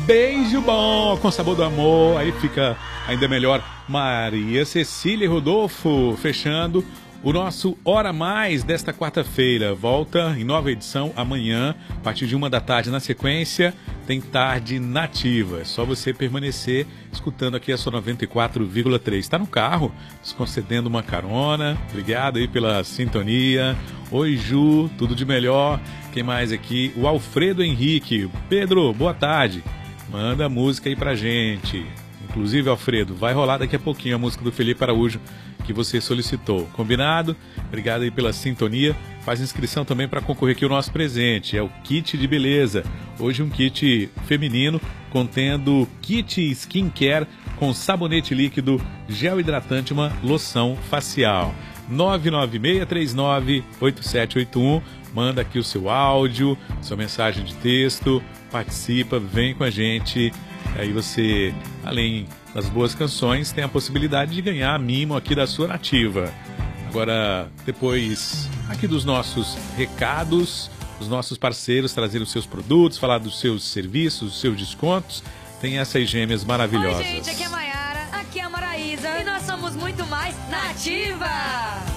beijo bom com sabor do amor, aí fica ainda melhor. Maria Cecília e Rodolfo fechando o nosso Hora Mais desta quarta-feira. Volta em nova edição amanhã, a partir de 13h. Na sequência, tem Tarde Nativa. É só você permanecer escutando aqui a sua 94,3. Está no carro, nos concedendo uma carona. Obrigado aí pela sintonia. Oi, Ju, tudo de melhor. Quem mais aqui? O Alfredo Henrique. Pedro, boa tarde. Manda música aí pra gente. Inclusive, Alfredo, vai rolar daqui a pouquinho a música do Felipe Araújo que você solicitou. Combinado? Obrigado aí pela sintonia. Faz inscrição também para concorrer aqui o nosso presente. É o kit de beleza. Hoje um kit feminino contendo kit skincare com sabonete líquido, gel hidratante, uma loção facial. 996398781. Manda aqui o seu áudio, sua mensagem de texto. Participa, vem com a gente. Aí você, além das boas canções, tem a possibilidade de ganhar mimo aqui da sua Nativa. Agora, depois aqui dos nossos recados, os nossos parceiros trazerem os seus produtos, falar dos seus serviços, dos seus descontos, tem essas gêmeas maravilhosas. Oi, gente, aqui é a Mayara, aqui é a Maraísa e nós somos muito mais Nativa!